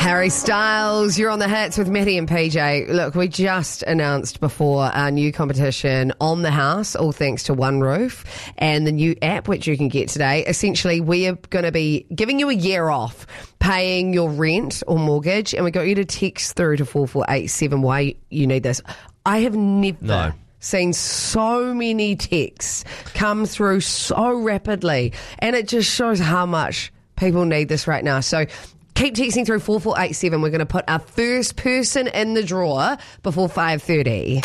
Harry Styles, you're on the hits with Matty and PJ. Look, we just announced before our new competition on the house, all thanks to One Roof, and the new app which you can get today. Essentially, we are going to be giving you a year off paying your rent or mortgage, and we got you to text through to 4487 why you need this. I have never seen so many texts come through so rapidly, and it just shows how much people need this right now. So keep texting through 4487. We're going to put our first person in the drawer before 5:30.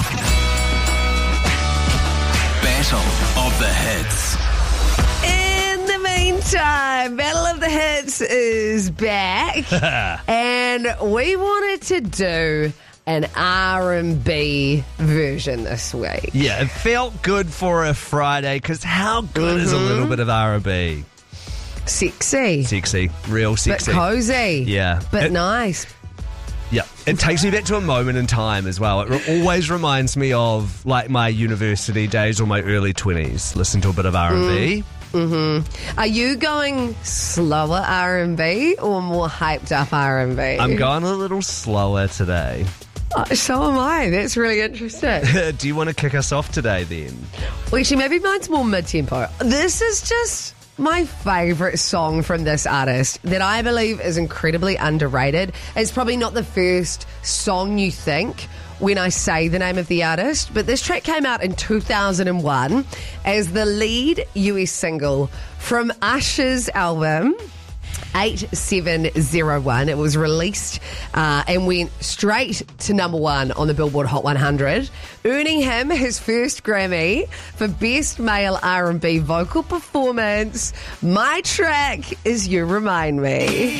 Battle of the Hits. In the meantime, Battle of the Hits is back. And we wanted to do an R&B version this week. Yeah, it felt good for a Friday, because how good is a little bit of R&B? Sexy. Real sexy. Bit cozy. Yeah. But nice. Yeah, it takes me back to a moment in time as well. It always reminds me of like my university days or my early 20s. Listen to a bit of R&B. Are you going slower R&B or more hyped up R&B? I'm going a little slower today. So am I. That's really interesting. Do you want to kick us off today then? Well, actually, maybe mine's more mid-tempo. This is just my favourite song from this artist that I believe is incredibly underrated. It's probably not the first song you think when I say the name of the artist, but this track came out in 2001 as the lead US single from Usher's album 8701. It was released and went straight to number one on the Billboard Hot 100, earning him his first Grammy for Best Male R&B Vocal Performance. My track is You Remind Me.